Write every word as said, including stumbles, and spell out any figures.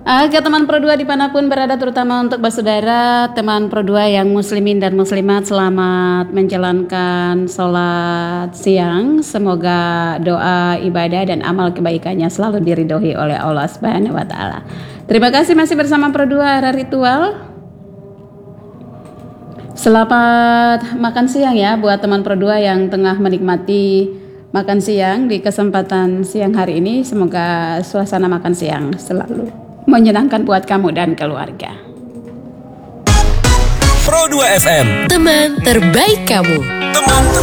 Oke teman Pro dua dimanapun berada, terutama untuk bersaudara teman Pro dua yang muslimin dan muslimat, selamat menjalankan sholat siang. Semoga doa, ibadah dan amal kebaikannya selalu diridhoi oleh Allah Subhanahu wa taala. Terima kasih masih bersama Pro dua Era Ritual. Selamat makan siang ya buat teman Pro dua yang tengah menikmati makan siang di kesempatan siang hari ini. Semoga suasana makan siang selalu menyenangkan buat kamu dan keluarga. Pro dua F M, teman terbaik kamu. Teman terbaik.